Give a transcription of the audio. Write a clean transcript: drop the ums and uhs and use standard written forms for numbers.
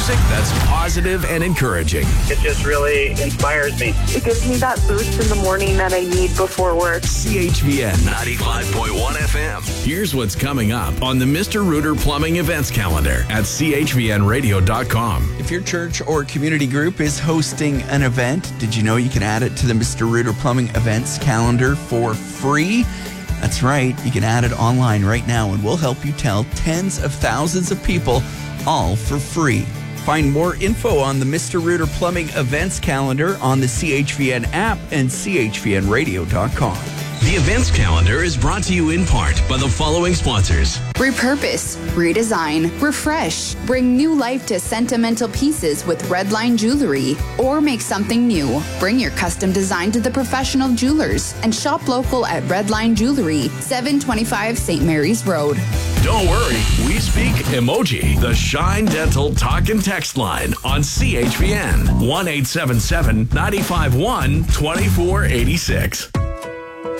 music that's positive and encouraging. It just really inspires me. It gives me that boost in the morning that I need before work. CHVN 95.1 FM. Here's what's coming up on the Mr. Rooter Plumbing events calendar at chvnradio.com. If your church or community group is hosting an event, did you know you can add it to the Mr. Rooter Plumbing events calendar for free? That's right. You can add it online right now, and we'll help you tell tens of thousands of people, all for free. Find more info on the Mr. Rooter Plumbing events calendar on the CHVN app and chvnradio.com. The events calendar is brought to you in part by the following sponsors. Repurpose, redesign, refresh. Bring new life to sentimental pieces with Redline Jewelry. Or make something new. Bring your custom design to the professional jewelers and shop local at Redline Jewelry, 725 St. Mary's Road. Don't worry, we speak emoji. The Shine Dental talk and text line on CHVN 1-877-951-2486.